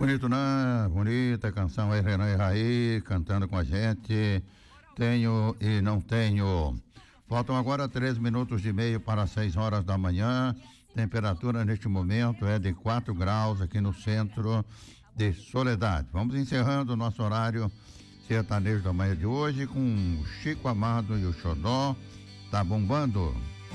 Bonito, né? Bonita canção aí, Renan e Raí cantando com a gente. Tenho e não tenho. Faltam agora 3 minutos e meio para 6 horas da manhã. Temperatura neste momento é de 4 graus aqui no centro de Soledade. Vamos encerrando o nosso horário sertanejo da manhã de hoje com o Chico Amado e o Xodó. Tá bombando.